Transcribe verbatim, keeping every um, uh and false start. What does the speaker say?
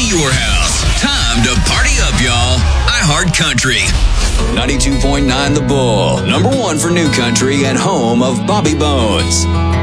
your house. Time to party up, y'all. iHeart Country. ninety-two point nine The Bull. Number one for new country and home of Bobby Bones.